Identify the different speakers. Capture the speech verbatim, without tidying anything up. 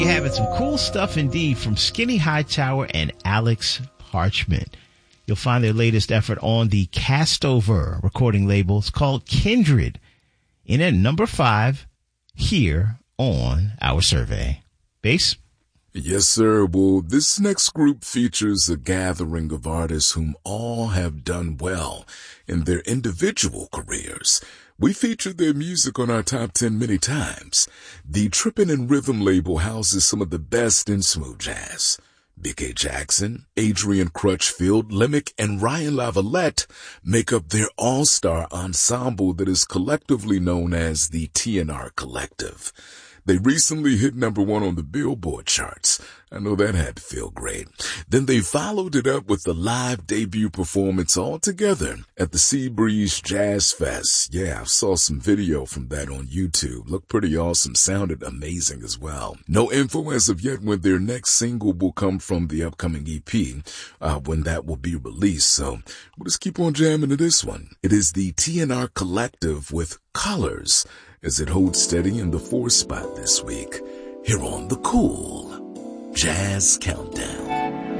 Speaker 1: You're having some cool stuff indeed from Skinny Hightower and Alex Parchment. You'll find their latest effort on the Castover recording label. It's called Kindred. In at number five here on our survey. Bass?
Speaker 2: Yes, sir. Well, this next group features a gathering of artists whom all have done well in their individual careers. We featured their music on our top ten many times. The Trippin' and Rhythm label houses some of the best in smooth jazz. B K Jackson, Adrian Crutchfield, Lemick, and Ryan Lavalette make up their all-star ensemble that is collectively known as the T N R Collective. They recently hit number one on the Billboard charts. I know that had to feel great. Then they followed it up with the live debut performance all together at the Seabreeze Jazz Fest. Yeah, I saw some video from that on YouTube. Looked pretty awesome. Sounded amazing as well. No info as of yet when their next single will come from the upcoming E P, uh, when that will be released. So we'll just keep on jamming to this one. It is the T N R Collective with Colors, as it holds steady in the fourth spot this week, here on the Cool Jazz Countdown.